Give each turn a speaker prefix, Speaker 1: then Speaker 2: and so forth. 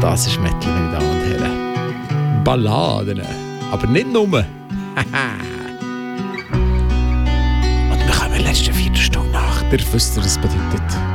Speaker 1: Das ist Metal, meine Damen und Herren. Balladen. Aber nicht nur. Und wir kommen in der letzten Viertelstunde nach. Ihr wisst, was das bedeutet.